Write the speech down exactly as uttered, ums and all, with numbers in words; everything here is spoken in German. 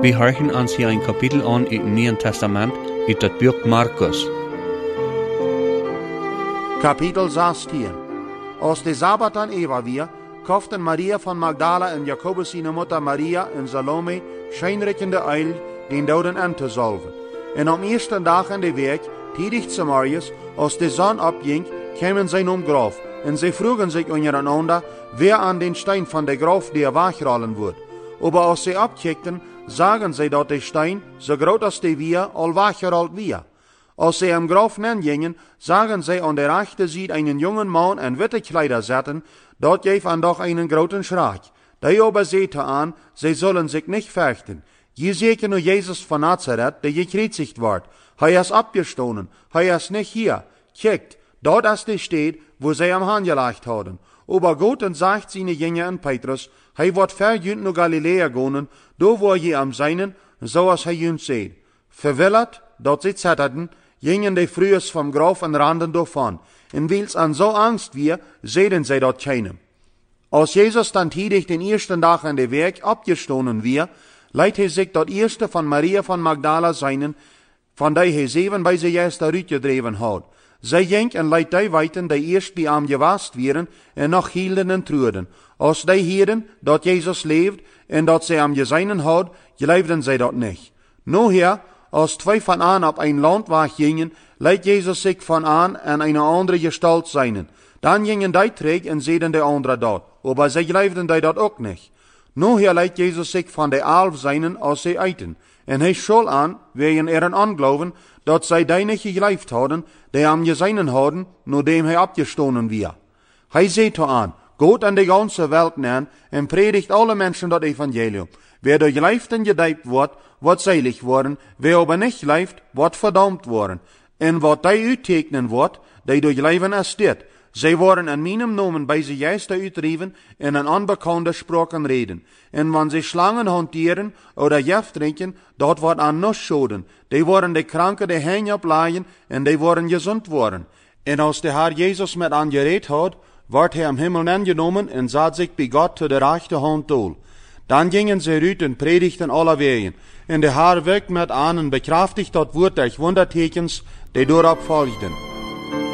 Wir hören uns hier ein Kapitel an im Neuen Testament, in das Buch Markus. Kapitel zestien. Als de Sabbat an Eva weer, kauften Maria von Magdala en Jakobus seine Mutter Maria en Salome scheinrickende Eil, den Doden an te salven. En am eersten dag in de week, tidig zum Marius, als de zon opging, kamen zij om Graf, en zij vroegen zich ondereinander, wer an den Stein von der Graf der wegrollen wird. Aber als sie abkickten, sagen sie, dass der Stein, so groß als der wir, all weggerollt wir. Als sie am Graf gingen, sagen sie an der rechten Seite einen jungen Mann in witte Kleider setzen, dort gab an doch einen großen Schreck. Der aber sagte an, sie sollen sich nicht fürchten. Je seht nur Jesus von Nazareth, der gekreuzigt wird. Er ist abgestoßen, er ist nicht hier. Kickt, dort ist der steht, wo sie am Hand gelegt haben. Aber Gott und sagt seine Jünger an Petrus, er wird verjünt nach Galiläa gehen, do wo je am Seinen, so als er jünt seht. Verwillert, dort sie zetterten, gingen die frühes vom Graf und randen davon. Und weil's an so Angst wir, sehen sie dort keinem. Als Jesus dann tidig den ersten Tag an der Weg abgestoßen wir, leiht er sich dort erste von Maria von Magdala seinen, von der er sieben bei sie erst gedreven hat. Zij ging en leidt die weiten, die eerst bij hem gewast wieren en nog hielden en truden. Als die hielden dat Jezus leeft en dat zij hem gezien had, geloofden zij dat niet. Nu hier, als twee van aan op een landweg gingen, leidt Jezus zich van aan en een andere gestalt zijn. Dan gingen die terug en zeiden de andere dat, aber zij geloofden die dat ook niet. Nu hier leidt Jezus zich van de elf zijn als zij eten. En hij schol aan, wegen ihren Angloven, dat zij die niet geloofd hadden, die hem gezien hadden, nadat hij abgestoßen wir. Hij zei to aan, Gott an die ganze Welt nemen en predigt alle Menschen dat Evangelium. Wer durch gelooft en gedeibt wordt, wordt selig worden, wer aber nicht gelooft, wordt verdammt worden. En wat die uittekenen wordt, die durch leven ersteert. Zij worden in meinem Namen bei sie Geister uitdreven en in unbekannte Sprachen reden. En wann sie Schlangen hantieren oder Gift trinken, dat wordt an nichts schoden. Die worden de Kranken de Hände ableihen en die worden gesund worden. En als der Herr Jesus met an geredet hat, wordt hij am Himmel angenomen en zat zich bij Gott zu der rechte Hand doel. Dan gingen sie uit en predigten alle wegen. En der Herr wirkt met an en bekraftigt dat Wort durch Wundertekens, die dorop folgten.